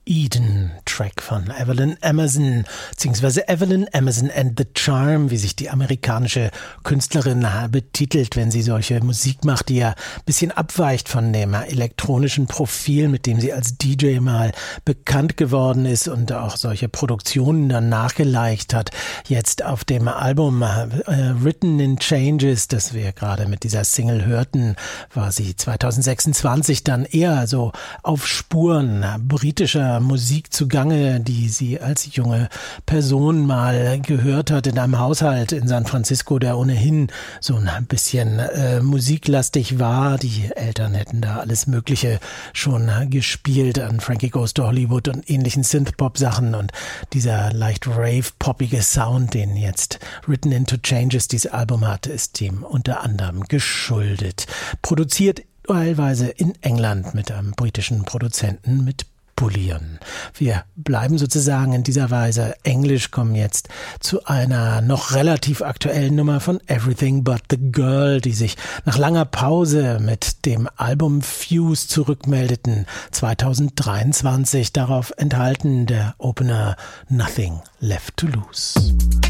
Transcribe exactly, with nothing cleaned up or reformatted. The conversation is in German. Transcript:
Eden, Track von Evelyn Emerson, beziehungsweise Evelyn Emerson and the Charm, wie sich die amerikanische Künstlerin betitelt, wenn sie solche Musik macht, die ja ein bisschen abweicht von dem elektronischen Profil, mit dem sie als D J mal bekannt geworden ist und auch solche Produktionen dann nachgeleicht hat. Jetzt auf dem Album äh, Written in Changes, das wir gerade mit dieser Single hörten, war sie zwanzig sechsundzwanzig dann eher so auf Spuren britischer Musik zugange, die sie als junge Person mal gehört hat in einem Haushalt in San Francisco, der ohnehin so ein bisschen äh, musiklastig war. Die Eltern hätten da alles Mögliche schon gespielt an Frankie Goes to Hollywood und ähnlichen Synth-Pop-Sachen, und dieser leicht rave-poppige Sound, den jetzt Written into Changes dieses Album hat, ist dem unter anderem geschuldet. Produziert teilweise in England mit einem britischen Produzenten, mit Bullion. Wir bleiben sozusagen in dieser Weise englisch, kommen jetzt zu einer noch relativ aktuellen Nummer von Everything But the Girl, die sich nach langer Pause mit dem Album Fuse zurückmeldeten, zwanzig dreiundzwanzig. Darauf enthalten der Opener Nothing Left to Lose.